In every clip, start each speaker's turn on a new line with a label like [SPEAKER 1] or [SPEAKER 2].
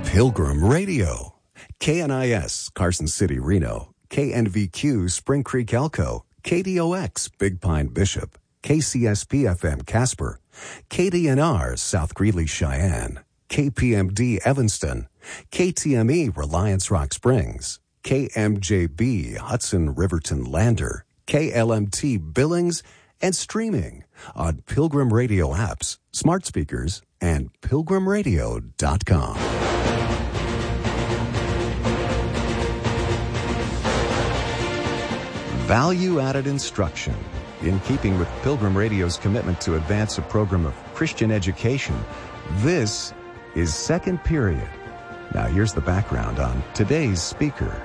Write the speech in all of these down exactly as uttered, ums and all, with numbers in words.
[SPEAKER 1] Pilgrim Radio. K N I S, Carson City, Reno. K N V Q, Spring Creek, Elko. K D O X, Big Pine, Bishop. K C S P F M, Casper. K D N R, South Greeley, Cheyenne. K P M D, Evanston. K T M E, Reliance Rock Springs. K M J B, Hudson, Riverton, Lander. K L M T, Billings, and streaming on Pilgrim Radio apps, smart speakers, and pilgrim radio dot com. Value-added instruction. In keeping with Pilgrim Radio's commitment to advance a program of Christian education, this is Second Period. Now here's the background on today's speaker.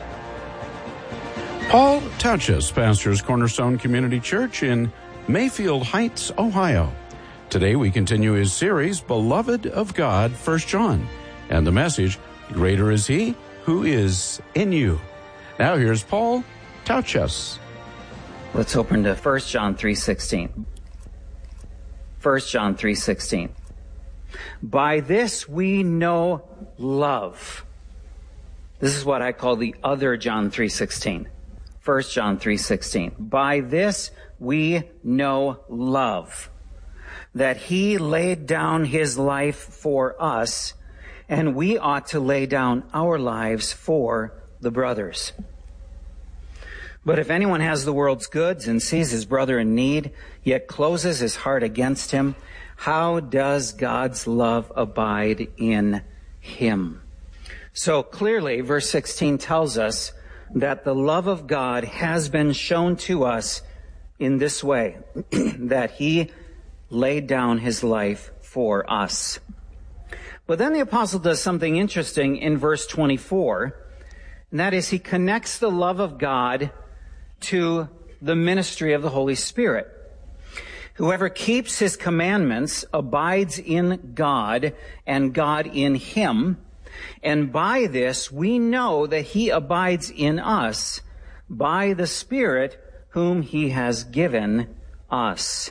[SPEAKER 2] Paul Tautges pastors Cornerstone Community Church in Mayfield Heights, Ohio. Today we continue his series, Beloved of God, First John, and the message, Greater is He who is in you. Now here's Paul Tautges.
[SPEAKER 3] Let's open to First John three sixteen. First John three sixteen. By this we know love. This is what I call the other John three sixteen. First John three sixteen. By this we know love, that he laid down his life for us, and we ought to lay down our lives for the brothers. But if anyone has the world's goods and sees his brother in need, yet closes his heart against him, how does God's love abide in him? So clearly, verse sixteen tells us that the love of God has been shown to us in this way, that he laid down his life for us. But then the apostle does something interesting in verse twenty-four, and that is he connects the love of God to the ministry of the Holy Spirit. Whoever keeps his commandments abides in God, and God in him. And by this we know that he abides in us by the Spirit whom he has given us.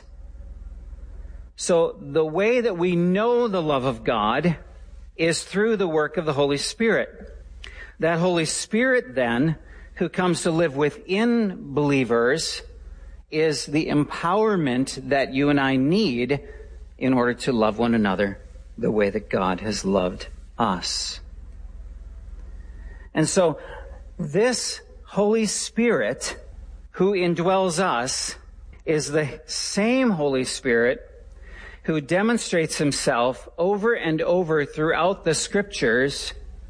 [SPEAKER 3] So the way that we know the love of God is through the work of the Holy Spirit. That Holy Spirit then, who comes to live within believers, is the empowerment that you and I need in order to love one another the way that God has loved us. And so this Holy Spirit who indwells us is the same Holy Spirit who demonstrates himself over and over throughout the Scriptures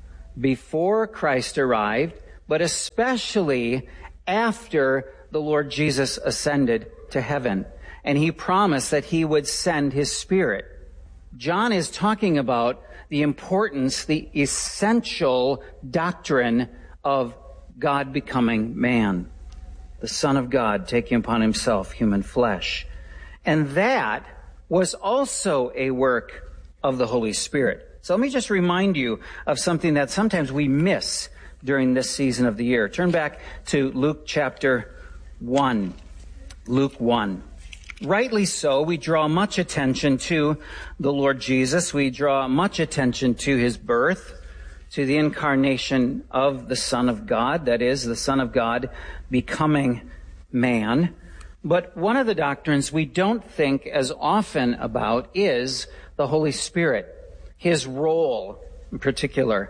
[SPEAKER 3] before Christ arrived, but especially after the Lord Jesus ascended to heaven. And he promised that he would send his Spirit. John is talking about the importance, the essential doctrine of God becoming man, the Son of God taking upon himself human flesh. And that was also a work of the Holy Spirit. So let me just remind you of something that sometimes we miss during this season of the year. Turn back to Luke chapter one. Luke one. Rightly so, we draw much attention to the Lord Jesus. We draw much attention to his birth, to the incarnation of the Son of God, that is, the Son of God becoming man. But one of the doctrines we don't think as often about is the Holy Spirit, his role in particular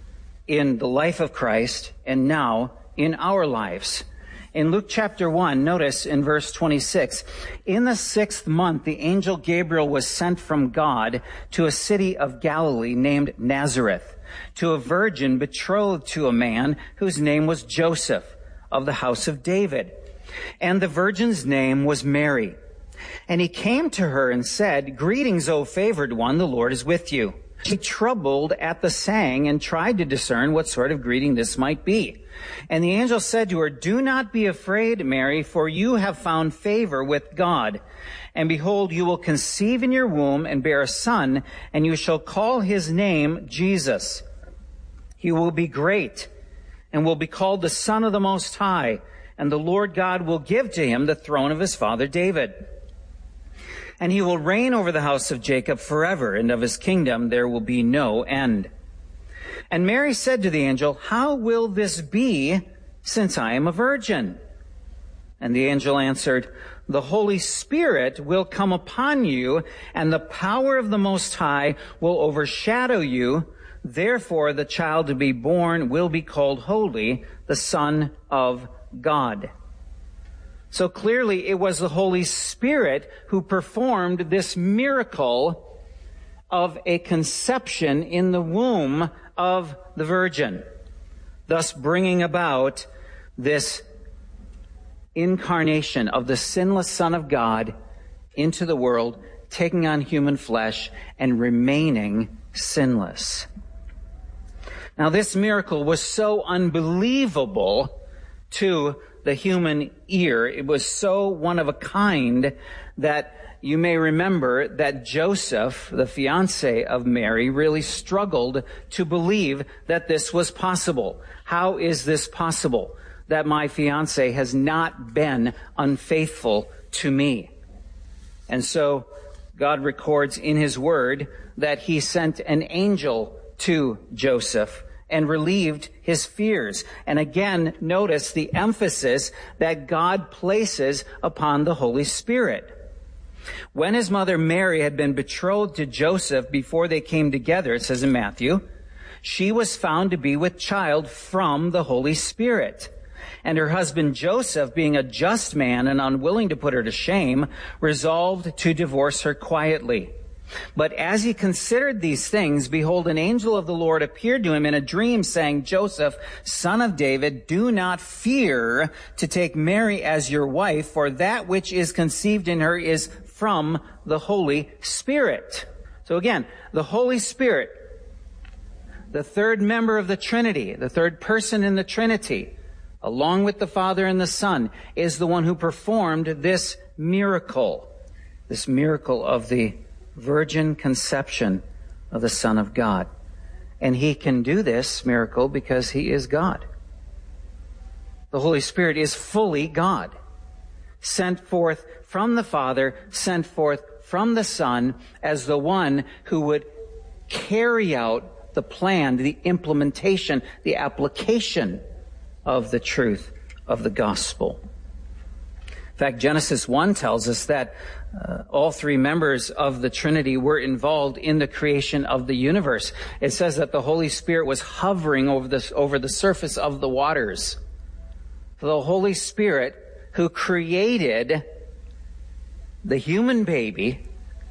[SPEAKER 3] in the life of Christ and now in our lives. In Luke chapter one, notice in verse twenty-six, in the sixth month, the angel Gabriel was sent from God to a city of Galilee named Nazareth, to a virgin betrothed to a man whose name was Joseph, of the house of David. And the virgin's name was Mary. And he came to her and said, "Greetings, O favored one, the Lord is with you." She troubled at the saying and tried to discern what sort of greeting this might be. And the angel said to her, "Do not be afraid, Mary, for you have found favor with God. And behold, you will conceive in your womb and bear a son, and you shall call his name Jesus. He will be great and will be called the Son of the Most High, and the Lord God will give to him the throne of his father David. And he will reign over the house of Jacob forever, and of his kingdom there will be no end." And Mary said to the angel, "How will this be, since I am a virgin?" And the angel answered, "The Holy Spirit will come upon you, and the power of the Most High will overshadow you. Therefore, the child to be born will be called Holy, the Son of God." So clearly, it was the Holy Spirit who performed this miracle of a conception in the womb of the Virgin, thus bringing about this incarnation of the sinless Son of God into the world, taking on human flesh and remaining sinless. Now, this miracle was so unbelievable to the human ear. It was so one of a kind that you may remember that Joseph, the fiancé of Mary, really struggled to believe that this was possible. How is this possible, that my fiancé has not been unfaithful to me? And so God records in his word that he sent an angel to Joseph and relieved his fears. And again, notice the emphasis that God places upon the Holy Spirit. When his mother Mary had been betrothed to Joseph before they came together, it says in Matthew, she was found to be with child from the Holy Spirit. And her husband Joseph, being a just man and unwilling to put her to shame, resolved to divorce her quietly. But as he considered these things, behold, an angel of the Lord appeared to him in a dream, saying, "Joseph, son of David, do not fear to take Mary as your wife, for that which is conceived in her is from the Holy Spirit." So again, the Holy Spirit, the third member of the Trinity, the third person in the Trinity, along with the Father and the Son, is the one who performed this miracle, this miracle of the virgin conception of the Son of God. And he can do this miracle because he is God. The Holy Spirit is fully God, sent forth from the Father, sent forth from the Son as the one who would carry out the plan, the implementation, the application of the truth of the gospel. In fact, Genesis one tells us that uh, all three members of the Trinity were involved in the creation of the universe. It says that the Holy Spirit was hovering over the, over the surface of the waters. The Holy Spirit who created the human baby,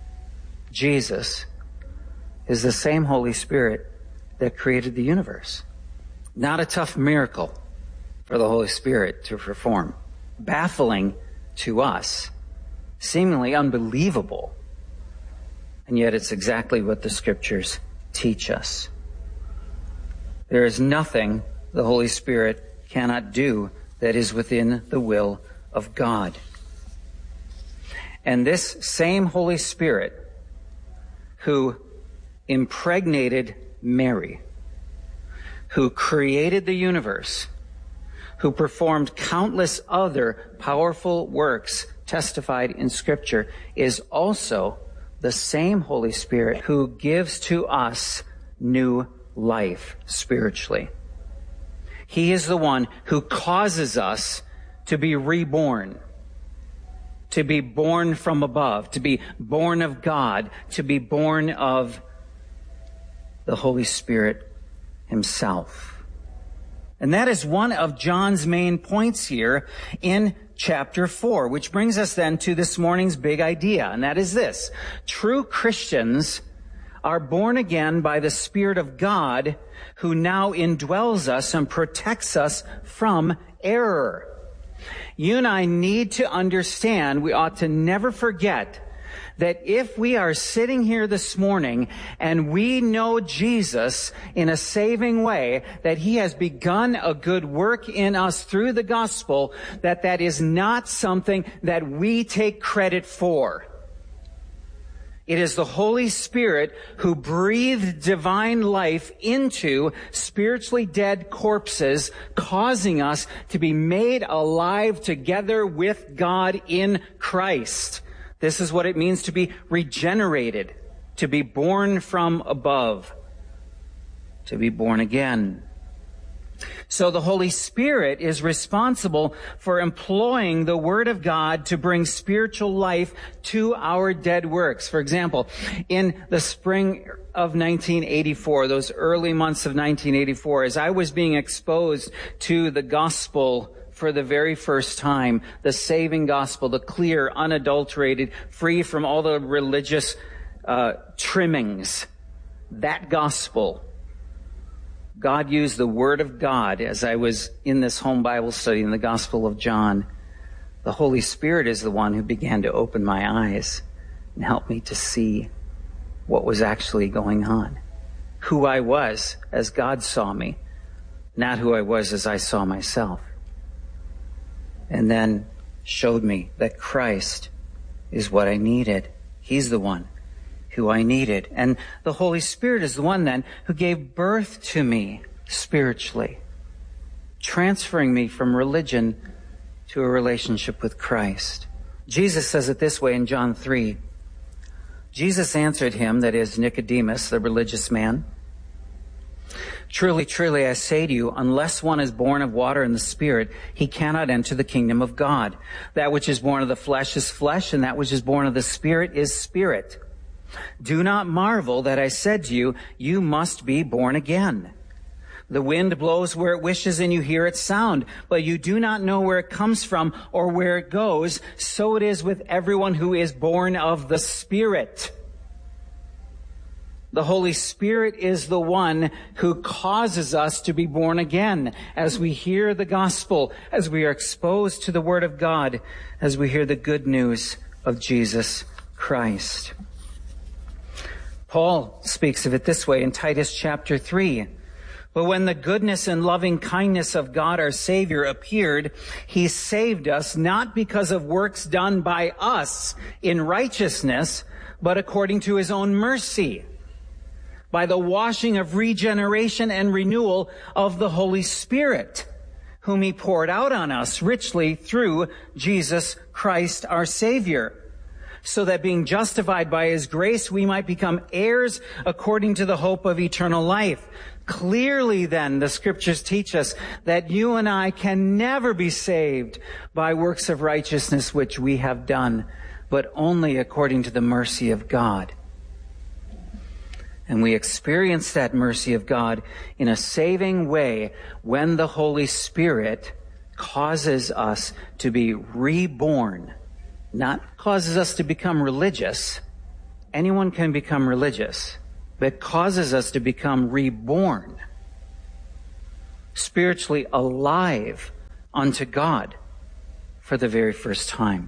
[SPEAKER 3] Jesus, is the same Holy Spirit that created the universe. Not a tough miracle for the Holy Spirit to perform. Baffling to us, seemingly unbelievable, and yet it's exactly what the Scriptures teach us. There is nothing the Holy Spirit cannot do that is within the will of God. And this same Holy Spirit who impregnated Mary, who created the universe, who performed countless other powerful works testified in Scripture, is also the same Holy Spirit who gives to us new life spiritually. He is the one who causes us to be reborn, to be born from above, to be born of God, to be born of the Holy Spirit himself. And that is one of John's main points here in chapter four, which brings us then to this morning's big idea, and that is this. True Christians are born again by the Spirit of God, who now indwells us and protects us from error. You and I need to understand, we ought to never forget, that if we are sitting here this morning and we know Jesus in a saving way, that he has begun a good work in us through the gospel, that that is not something that we take credit for. It is the Holy Spirit who breathed divine life into spiritually dead corpses, causing us to be made alive together with God in Christ. This is what it means to be regenerated, to be born from above. to be born again. So the Holy Spirit is responsible for employing the Word of God to bring spiritual life to our dead works. For example, in the spring of nineteen eighty-four, those early months of nineteen eighty-four, as I was being exposed to the gospel for the very first time, the saving gospel, the clear, unadulterated, free from all the religious uh, trimmings, that gospel, God used the Word of God as I was in this home Bible study in the Gospel of John. The Holy Spirit is the one who began to open my eyes and help me to see what was actually going on. Who I was as God saw me, not who I was as I saw myself. And then showed me that Christ is what I needed. He's the one who I needed. And the Holy Spirit is the one then who gave birth to me spiritually, transferring me from religion to a relationship with Christ. Jesus says it this way in John three. Jesus answered him, that is Nicodemus, the religious man, "Truly, truly, I say to you, unless one is born of water and the Spirit, he cannot enter the kingdom of God. That which is born of the flesh is flesh, and that which is born of the Spirit is spirit. Do not marvel that I said to you, you must be born again. The wind blows where it wishes and you hear its sound, but you do not know where it comes from or where it goes. So it is with everyone who is born of the Spirit." The Holy Spirit is the one who causes us to be born again as we hear the gospel, as we are exposed to the Word of God, as we hear the good news of Jesus Christ. Paul speaks of it this way in Titus chapter three. "But when the goodness and loving kindness of God our Savior appeared, he saved us not because of works done by us in righteousness, but according to his own mercy, by the washing of regeneration and renewal of the Holy Spirit, whom he poured out on us richly through Jesus Christ our Savior, so that being justified by his grace, we might become heirs according to the hope of eternal life." Clearly then, the scriptures teach us that you and I can never be saved by works of righteousness which we have done, but only according to the mercy of God. And we experience that mercy of God in a saving way when the Holy Spirit causes us to be reborn. Not causes us to become religious. Anyone can become religious, but causes us to become reborn, spiritually alive unto God for the very first time.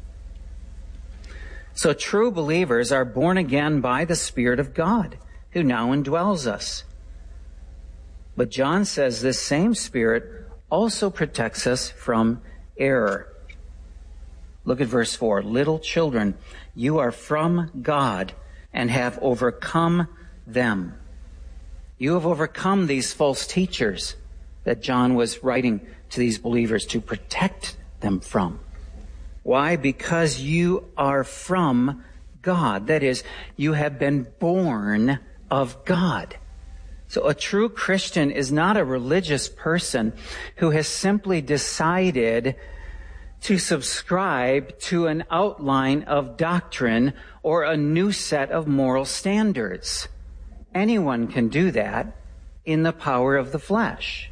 [SPEAKER 3] So true believers are born again by the Spirit of God, who now indwells us. But John says this same Spirit also protects us from error. Look at verse four. "Little children, you are from God and have overcome them." You have overcome these false teachers that John was writing to these believers to protect them from. Why? Because you are from God. That is, you have been born of God. So a true Christian is not a religious person who has simply decided to subscribe to an outline of doctrine or a new set of moral standards. Anyone can do that in the power of the flesh.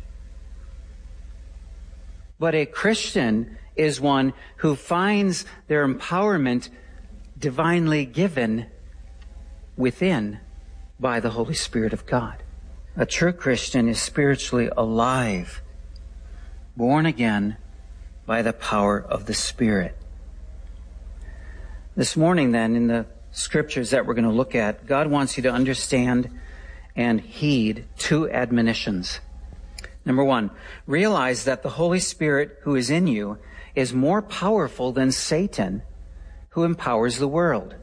[SPEAKER 3] But a Christian is one who finds their empowerment divinely given within by the Holy Spirit of God. A true Christian is spiritually alive, born again by the power of the Spirit. This morning then, in the scriptures that we're going to look at, God wants you to understand and heed two admonitions. Number one, realize that the Holy Spirit who is in you is more powerful than Satan, who empowers the world.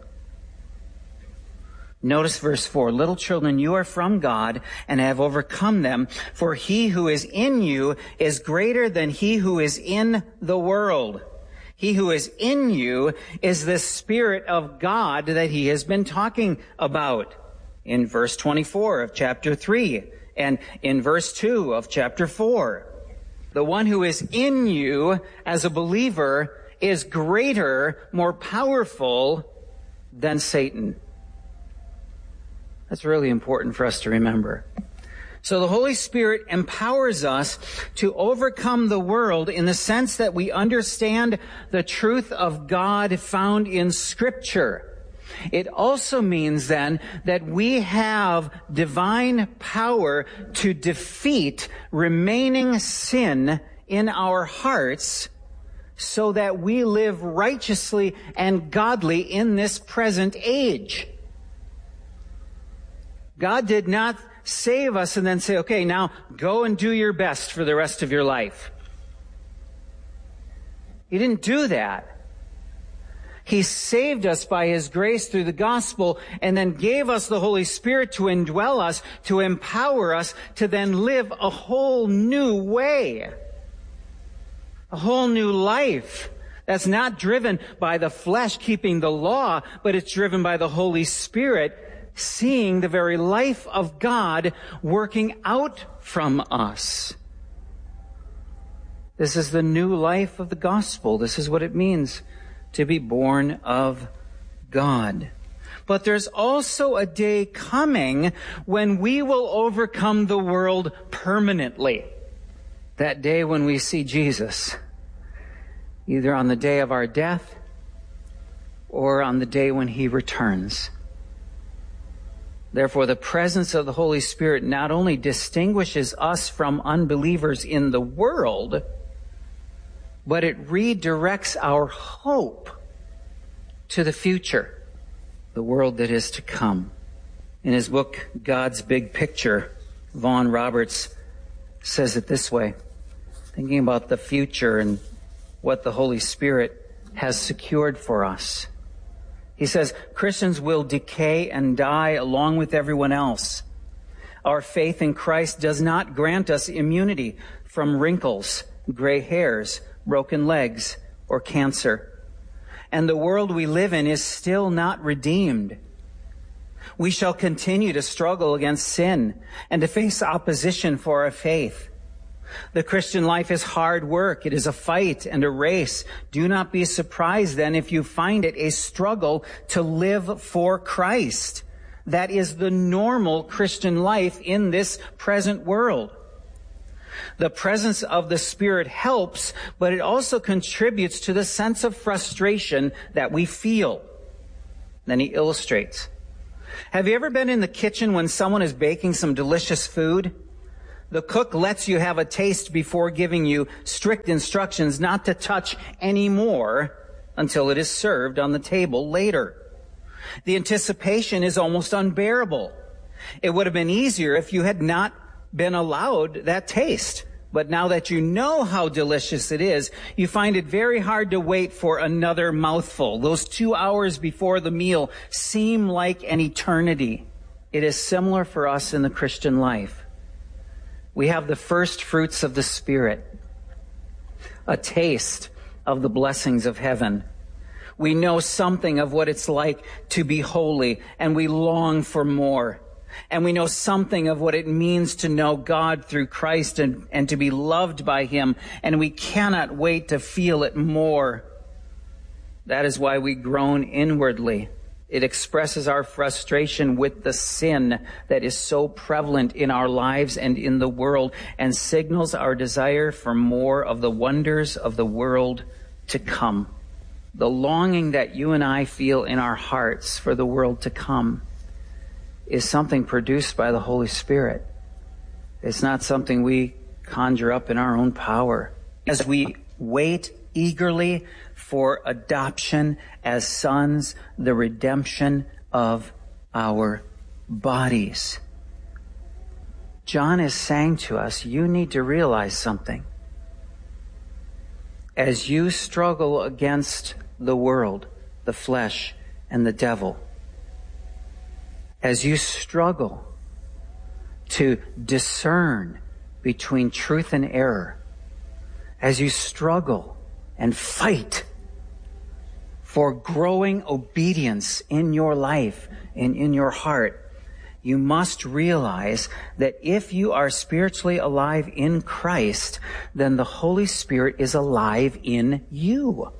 [SPEAKER 3] Notice verse four, "Little children, you are from God and have overcome them, for he who is in you is greater than he who is in the world." He who is in you is the Spirit of God that he has been talking about in verse twenty-four of chapter three And in verse two of chapter four, the one who is in you as a believer is greater, more powerful than Satan. That's really important for us to remember. So the Holy Spirit empowers us to overcome the world in the sense that we understand the truth of God found in Scripture. It also means then that we have divine power to defeat remaining sin in our hearts so that we live righteously and godly in this present age. God did not save us and then say, okay, now go and do your best for the rest of your life. He didn't do that. He saved us by His grace through the gospel and then gave us the Holy Spirit to indwell us, to empower us, to then live a whole new way. A whole new life that's not driven by the flesh keeping the law, but it's driven by the Holy Spirit seeing the very life of God working out from us. This is the new life of the gospel. This is what it means to be born of God. But there's also a day coming when we will overcome the world permanently. That day when we see Jesus, either on the day of our death or on the day when He returns. Therefore, the presence of the Holy Spirit not only distinguishes us from unbelievers in the world, but it redirects our hope to the future, the world that is to come. In his book, God's Big Picture, Vaughan Roberts says it this way, thinking about the future and what the Holy Spirit has secured for us. He says, Christians will decay and die along with everyone else. Our faith in Christ does not grant us immunity from wrinkles, gray hairs, broken legs, or cancer. And the world we live in is still not redeemed. We shall continue to struggle against sin and to face opposition for our faith. The Christian life is hard work. It is a fight and a race. Do not be surprised then if you find it a struggle to live for Christ. That is the normal Christian life in this present world. The presence of the Spirit helps, but it also contributes to the sense of frustration that we feel. Then he illustrates. Have you ever been in the kitchen when someone is baking some delicious food? The cook lets you have a taste before giving you strict instructions not to touch any more until it is served on the table later. The anticipation is almost unbearable. It would have been easier if you had not been allowed that taste. But now that you know how delicious it is, you find it very hard to wait for another mouthful. Those two hours before the meal seem like an eternity. It is similar for us in the Christian life. We have the first fruits of the Spirit, a taste of the blessings of heaven. We know something of what it's like to be holy, and we long for more. And we know something of what it means to know God through Christ and, and to be loved by Him, and we cannot wait to feel it more. That is why we groan inwardly. It expresses our frustration with the sin that is so prevalent in our lives and in the world, and signals our desire for more of the wonders of the world to come. The longing that you and I feel in our hearts for the world to come is something produced by the Holy Spirit. It's not something we conjure up in our own power. As we wait eagerly for adoption as sons, the redemption of our bodies. John is saying to us, you need to realize something. As you struggle against the world, the flesh, and the devil, as you struggle to discern between truth and error, as you struggle and fight for growing obedience in your life and in your heart, you must realize that if you are spiritually alive in Christ, then the Holy Spirit is alive in you.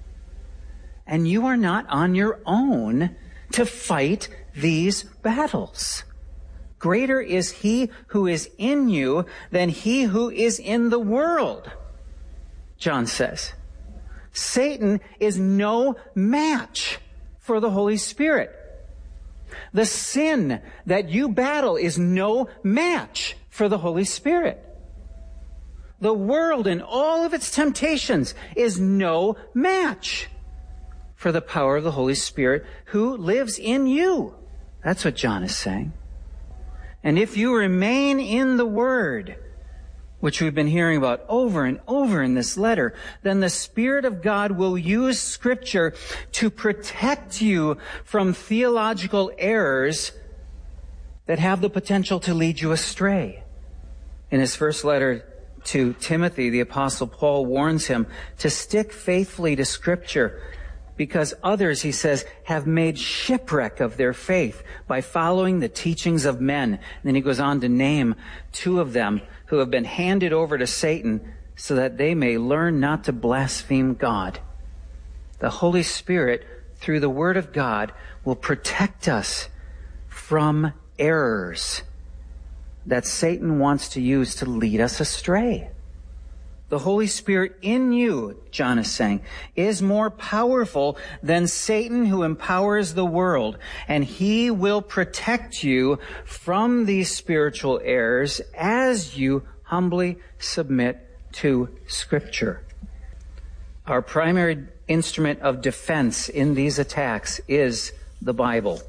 [SPEAKER 3] And you are not on your own to fight these battles. Greater is he who is in you than he who is in the world, John says. Satan is no match for the Holy Spirit. The sin that you battle is no match for the Holy Spirit. The world and all of its temptations is no match for the power of the Holy Spirit who lives in you. That's what John is saying. And if you remain in the Word, which we've been hearing about over and over in this letter, then the Spirit of God will use Scripture to protect you from theological errors that have the potential to lead you astray. In his first letter to Timothy, the Apostle Paul warns him to stick faithfully to Scripture, because others, he says, have made shipwreck of their faith by following the teachings of men. And then he goes on to name two of them who have been handed over to Satan so that they may learn not to blaspheme God. The Holy Spirit, through the Word of God, will protect us from errors that Satan wants to use to lead us astray. The Holy Spirit in you, John is saying, is more powerful than Satan, who empowers the world. And he will protect you from these spiritual errors as you humbly submit to Scripture. Our primary instrument of defense in these attacks is the Bible.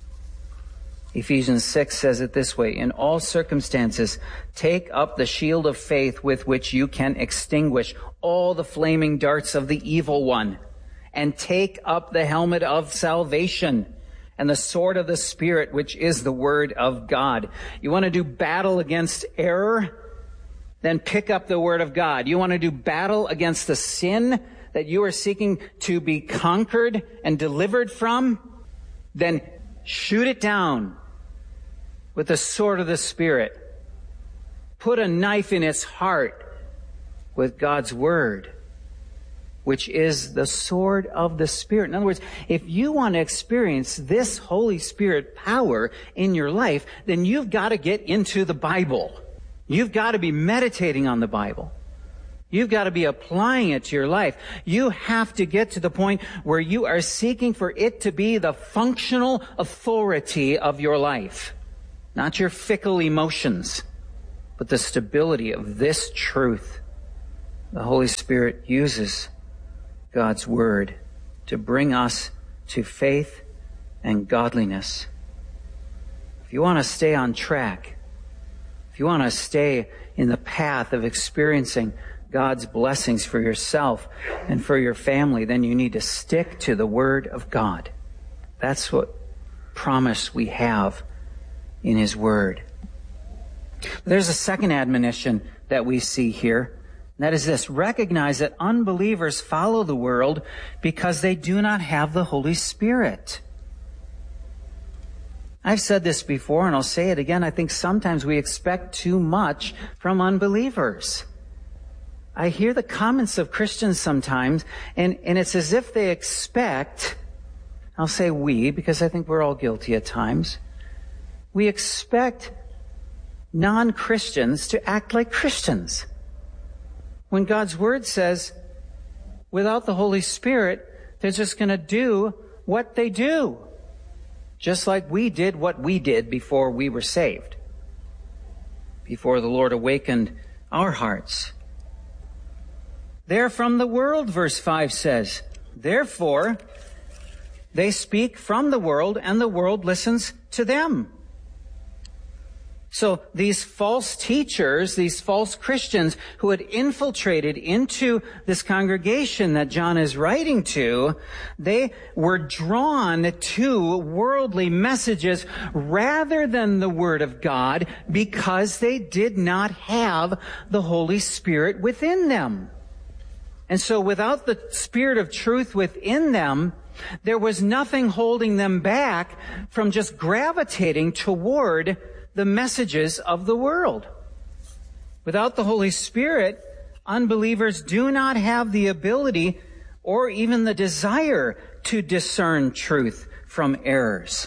[SPEAKER 3] Ephesians six says it this way: in all circumstances, take up the shield of faith with which you can extinguish all the flaming darts of the evil one, and take up the helmet of salvation and the sword of the Spirit, which is the Word of God. You want to do battle against error? Then pick up the Word of God. You want to do battle against the sin that you are seeking to be conquered and delivered from? Then shoot it down with the sword of the Spirit. Put a knife in its heart with God's Word, which is the sword of the Spirit. In other words, if you want to experience this Holy Spirit power in your life, then you've got to get into the Bible. You've got to be meditating on the Bible. You've got to be applying it to your life. You have to get to the point where you are seeking for it to be the functional authority of your life. Not your fickle emotions, but the stability of this truth. The Holy Spirit uses God's Word to bring us to faith and godliness. If you want to stay on track, if you want to stay in the path of experiencing God's blessings for yourself and for your family, then you need to stick to the Word of God. That's what promise we have in His Word. There's a second admonition that we see here. And that is this: recognize that unbelievers follow the world because they do not have the Holy Spirit. I've said this before and I'll say it again. I think sometimes we expect too much from unbelievers. I hear the comments of Christians sometimes, and, and it's as if they expect, I'll say we, because I think we're all guilty at times, we expect non-Christians to act like Christians. When God's Word says, without the Holy Spirit, they're just going to do what they do. Just like we did what we did before we were saved. Before the Lord awakened our hearts. They're from the world, verse five says. Therefore, they speak from the world, and the world listens to them. So these false teachers, these false Christians who had infiltrated into this congregation that John is writing to, they were drawn to worldly messages rather than the Word of God because they did not have the Holy Spirit within them. And so without the Spirit of truth within them, There was nothing holding them back from just gravitating toward the messages of the world. Without the Holy Spirit, unbelievers do not have the ability or even the desire to discern truth from errors.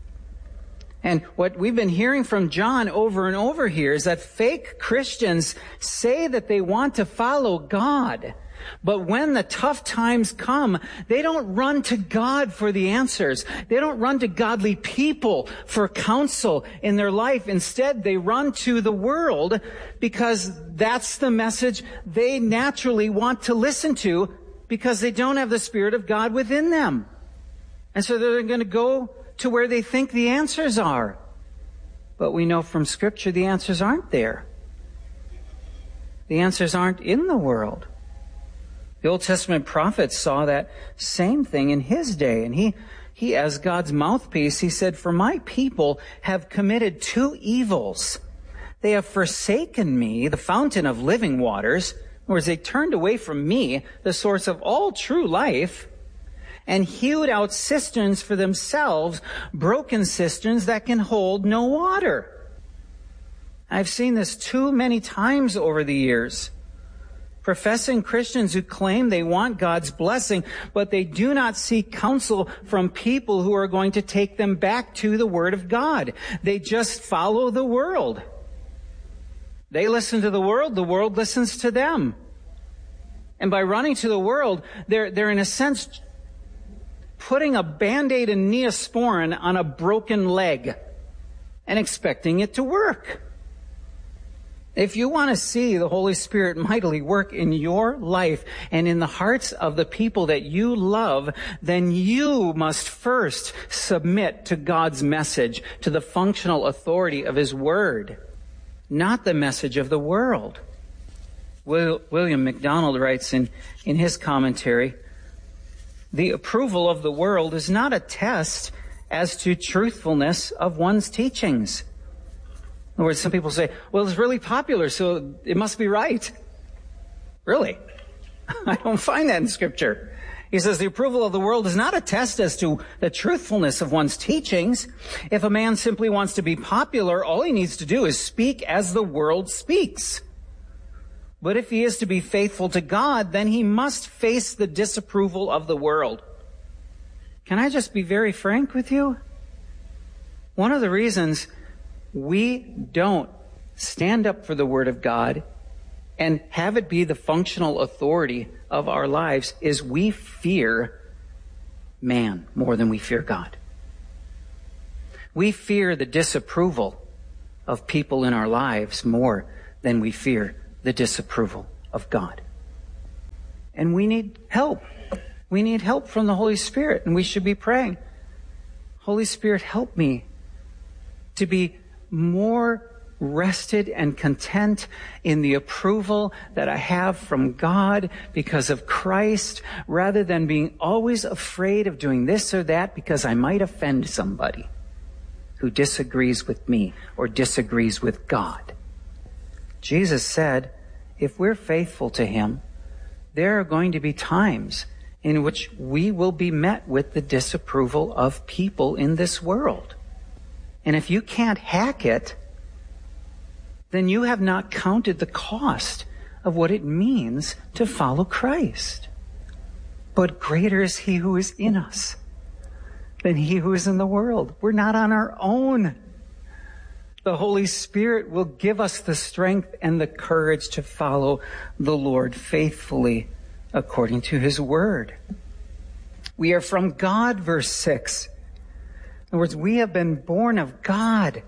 [SPEAKER 3] And what we've been hearing from John over and over here is that fake Christians say that they want to follow God, but when the tough times come, they don't run to God for the answers. They don't run to godly people for counsel in their life. Instead, they run to the world because that's the message they naturally want to listen to because they don't have the Spirit of God within them. And so they're going to go to where they think the answers are. But we know from Scripture the answers aren't there. The answers aren't in the world. The Old Testament prophet saw that same thing in his day. And he, he as God's mouthpiece, he said, "For my people have committed two evils. They have forsaken me, the fountain of living waters." In other words, they turned away from me, the source of all true life, and hewed out cisterns for themselves, broken cisterns that can hold no water. I've seen this too many times over the years. Professing Christians who claim they want God's blessing, but they do not seek counsel from people who are going to take them back to the Word of God. They just follow the world. They listen to the world, the world listens to them. And by running to the world, they're, they're in a sense putting a Band-Aid and Neosporin on a broken leg and expecting it to work. If you want to see the Holy Spirit mightily work in your life and in the hearts of the people that you love, then you must first submit to God's message, to the functional authority of His Word, not the message of the world. William MacDonald writes in, in his commentary, "The approval of the world is not a test as to truthfulness of one's teachings." In other words, some people say, well, it's really popular, so it must be right. Really? I don't find that in Scripture. He says the approval of the world is not a test as to the truthfulness of one's teachings. If a man simply wants to be popular, all he needs to do is speak as the world speaks. But if he is to be faithful to God, then he must face the disapproval of the world. Can I just be very frank with you? One of the reasons we don't stand up for the Word of God and have it be the functional authority of our lives is we fear man more than we fear God. We fear the disapproval of people in our lives more than we fear the disapproval of God. And we need help. We need help from the Holy Spirit, and we should be praying, Holy Spirit, help me to be more rested and content in the approval that I have from God because of Christ, rather than being always afraid of doing this or that because I might offend somebody who disagrees with me or disagrees with God. Jesus said, if we're faithful to Him, there are going to be times in which we will be met with the disapproval of people in this world. And if you can't hack it, then you have not counted the cost of what it means to follow Christ. But greater is He who is in us than he who is in the world. We're not on our own. The Holy Spirit will give us the strength and the courage to follow the Lord faithfully according to His Word. We are from God, verse six. In other words, we have been born of God.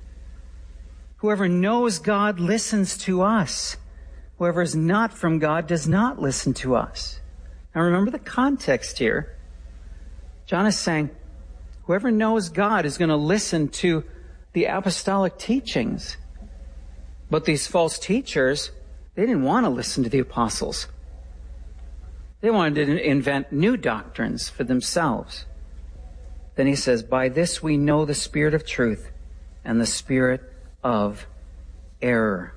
[SPEAKER 3] Whoever knows God listens to us. Whoever is not from God does not listen to us. Now remember the context here. John is saying, whoever knows God is going to listen to the apostolic teachings. But these false teachers, they didn't want to listen to the apostles. They wanted to invent new doctrines for themselves. Then he says, by this we know the spirit of truth and the spirit of error.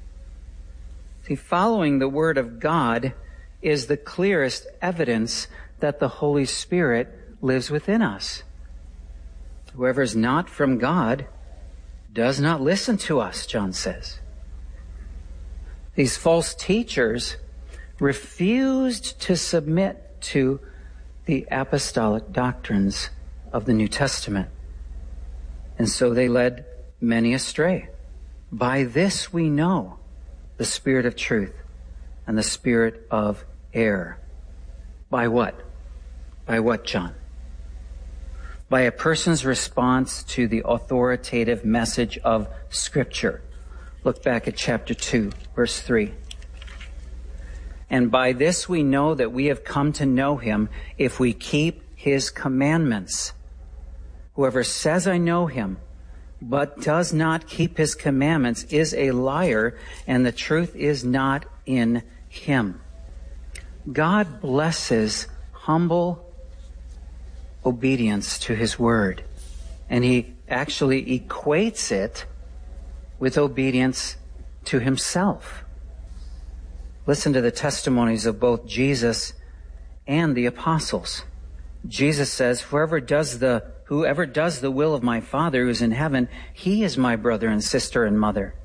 [SPEAKER 3] See, following the Word of God is the clearest evidence that the Holy Spirit lives within us. Whoever is not from God does not listen to us, John says. These false teachers refused to submit to the apostolic doctrines of the New Testament. And so they led many astray. By this we know the spirit of truth and the spirit of error. By what? By what, John? By a person's response to the authoritative message of Scripture. Look back at chapter two, verse three. And by this we know that we have come to know him if we keep his commandments. Whoever says, I know him, but does not keep his commandments is a liar, and the truth is not in him. God blesses humble obedience to his word, and he actually equates it with obedience to himself. Listen to the testimonies of both Jesus and the apostles. Jesus says, whoever does the whoever does the will of my Father who is in heaven, he is my brother and sister and mother.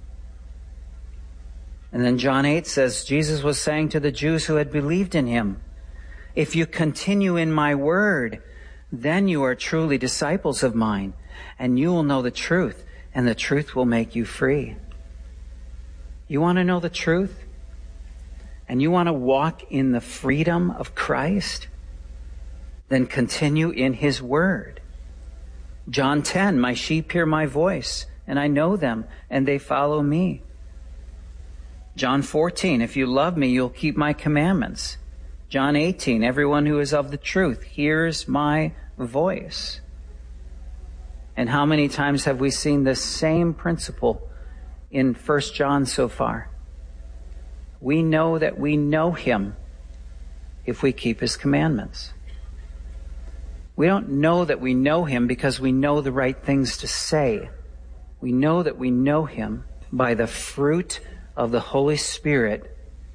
[SPEAKER 3] And then John eight says, Jesus was saying to the Jews who had believed in him, if you continue in my word, then you are truly disciples of mine, and you will know the truth, and the truth will make you free. You want to know the truth? And you want to walk in the freedom of Christ? Then continue in his word. John ten, my sheep hear my voice, and I know them, and they follow me. John fourteen, if you love me, you'll keep my commandments. John eighteen, everyone who is of the truth hears my voice. And how many times have we seen the same principle in First John so far? We know that we know him if we keep his commandments. We don't know that we know him because we know the right things to say. We know that we know him by the fruit of the Holy Spirit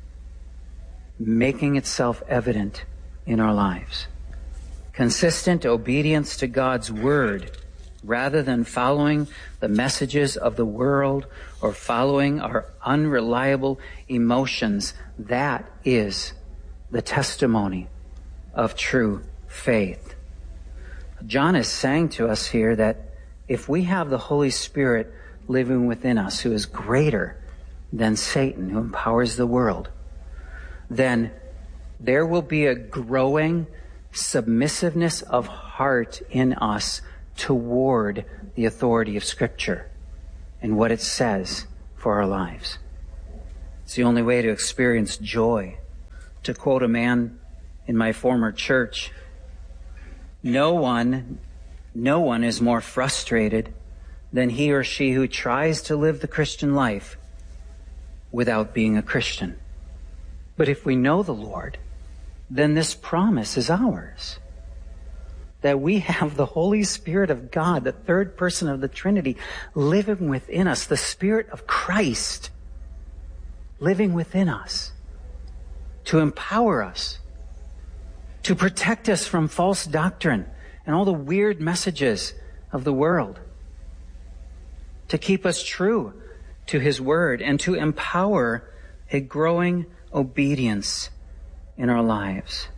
[SPEAKER 3] making itself evident in our lives. Consistent obedience to God's word rather than following the messages of the world or following our unreliable emotions. That is the testimony of true faith. John is saying to us here that if we have the Holy Spirit living within us, who is greater than Satan, who empowers the world, then there will be a growing submissiveness of heart in us toward the authority of Scripture and what it says for our lives. It's the only way to experience joy. To quote a man in my former church, no one, no one is more frustrated than he or she who tries to live the Christian life without being a Christian. But if we know the Lord, then this promise is ours. That we have the Holy Spirit of God, the third person of the Trinity, living within us, the Spirit of Christ living within us to empower us, to protect us from false doctrine and all the weird messages of the world, to keep us true to his word, and to empower a growing obedience in our lives.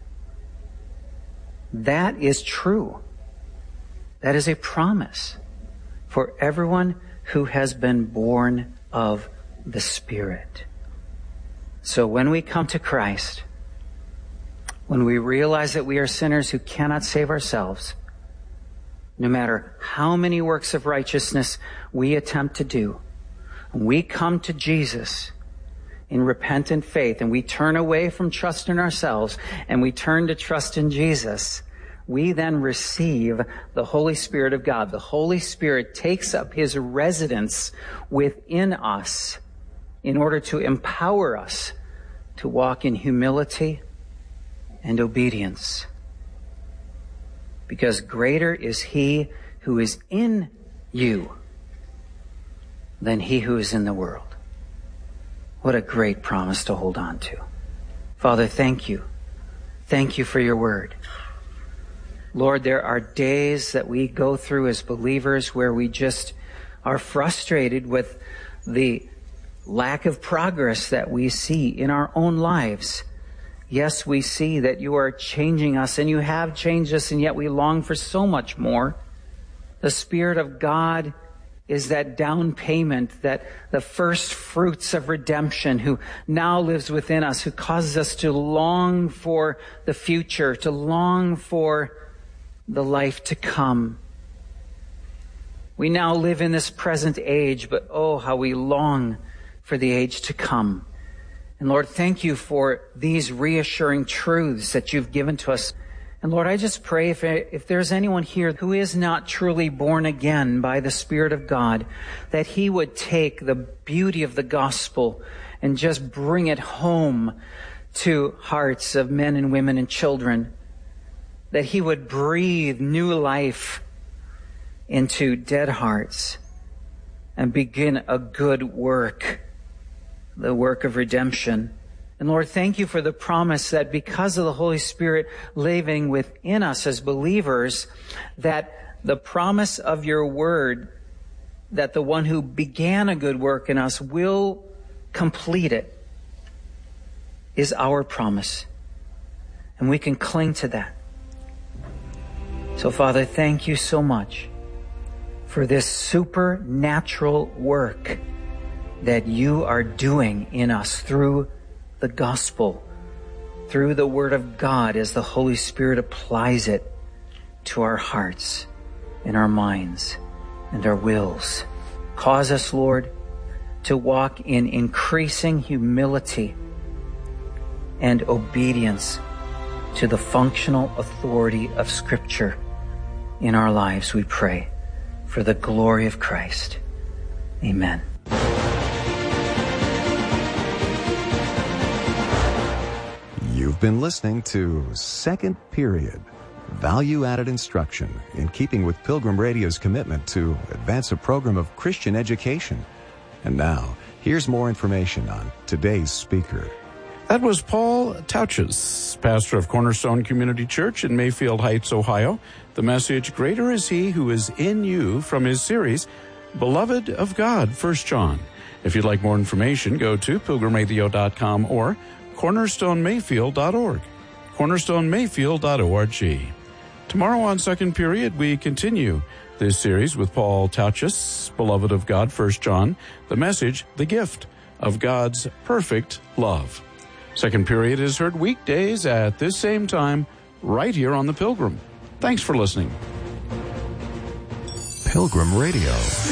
[SPEAKER 3] That is true. That is a promise for everyone who has been born of the Spirit. So when we come to Christ, when we realize that we are sinners who cannot save ourselves, no matter how many works of righteousness we attempt to do, we come to Jesus in repentant faith and we turn away from trust in ourselves and we turn to trust in Jesus, we then receive the Holy Spirit of God. The Holy Spirit takes up his residence within us in order to empower us to walk in humility and obedience. Because greater is he who is in you than he who is in the world. What a great promise to hold on to. Father, thank you Thank you for your word. Lord, there are days that we go through as believers where we just are frustrated with the lack of progress that we see in our own lives. Yes, we see that you are changing us, and you have changed us, and yet we long for so much more. The Spirit of God is that down payment, that the first fruits of redemption, who now lives within us, who causes us to long for the future, to long for the life to come. We now live in this present age, but oh, how we long for the age to come. And Lord, thank you for these reassuring truths that you've given to us. And Lord, I just pray if, if there's anyone here who is not truly born again by the Spirit of God, that he would take the beauty of the gospel and just bring it home to hearts of men and women and children, that he would breathe new life into dead hearts and begin a good work, the work of redemption. And Lord, thank you for the promise that because of the Holy Spirit living within us as believers, that the promise of your word, that the one who began a good work in us will complete it, is our promise. And we can cling to that. So, Father, thank you so much for this supernatural work that you are doing in us through the gospel, through the word of God, as the Holy Spirit applies it to our hearts and our minds and our wills. Cause us, Lord, to walk in increasing humility and obedience to the functional authority of Scripture in our lives, we pray, for the glory of Christ. Amen.
[SPEAKER 1] You've been listening to Second Period, value-added instruction in keeping with Pilgrim Radio's commitment to advance a program of Christian education. And now, here's more information on today's speaker.
[SPEAKER 2] That was Paul Tauchus, pastor of Cornerstone Community Church in Mayfield Heights, Ohio. The message, Greater is He Who is in You, from his series, Beloved of God, First John. If you'd like more information, go to pilgrim radio dot com or cornerstone mayfield dot org. cornerstone mayfield dot org. Tomorrow on Second Period, we continue this series with Paul Tauchus, Beloved of God, First John. The message, the gift of God's perfect love. Second Period is heard weekdays at this same time, right here on The Pilgrim. Thanks for listening.
[SPEAKER 1] Pilgrim Radio.